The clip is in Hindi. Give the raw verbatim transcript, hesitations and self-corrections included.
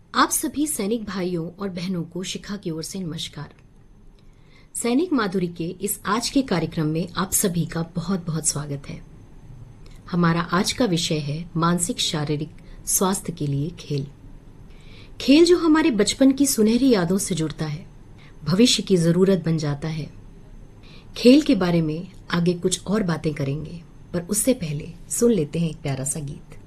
आप सभी सैनिक भाइयों और बहनों को शिखा की ओर से नमस्कार। सैनिक माधुरी के इस आज के कार्यक्रम में आप सभी का बहुत बहुत स्वागत है। हमारा आज का विषय है मानसिक शारीरिक स्वास्थ्य के लिए खेल। खेल जो हमारे बचपन की सुनहरी यादों से जुड़ता है, भविष्य की जरूरत बन जाता है। खेल के बारे में आगे कुछ और बातें करेंगे, पर उससे पहले सुन लेते हैं एक प्यारा सा गीत।